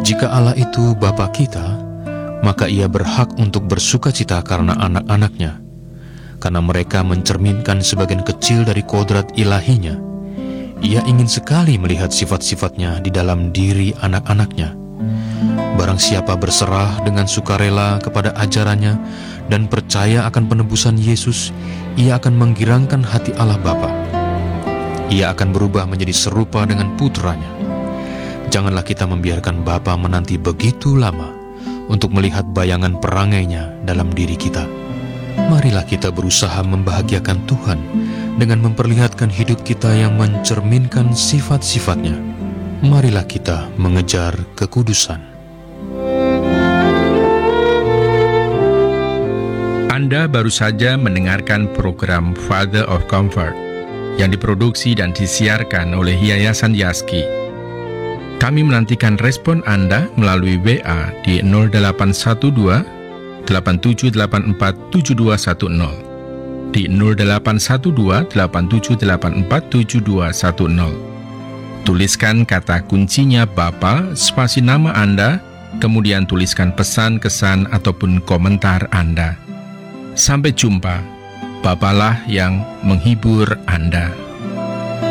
Jika Allah itu Bapa kita, maka Ia berhak untuk bersukacita karena anak-anaknya, karena mereka mencerminkan sebagian kecil dari kodrat ilahinya. Ia ingin sekali melihat sifat-sifatnya di dalam diri anak-anaknya. Barang siapa berserah dengan sukarela kepada ajarannya dan percaya akan penebusan Yesus, ia akan menggirangkan hati Allah Bapa. Ia akan berubah menjadi serupa dengan putranya. Janganlah kita membiarkan Bapa menanti begitu lama untuk melihat bayangan perangainya dalam diri kita. Marilah kita berusaha membahagiakan Tuhan dengan memperlihatkan hidup kita yang mencerminkan sifat-sifatnya. Marilah kita mengejar kekudusan. Anda baru saja mendengarkan program Father of Comfort yang diproduksi dan disiarkan oleh Yayasan Yaski. Kami menantikan respon Anda melalui WA di 0812 8784 7210, di 0812 8784 7210. Tuliskan kata kuncinya Bapa, spasi nama Anda, kemudian tuliskan pesan, kesan, ataupun komentar Anda. Sampai jumpa. Bapalah yang menghibur Anda.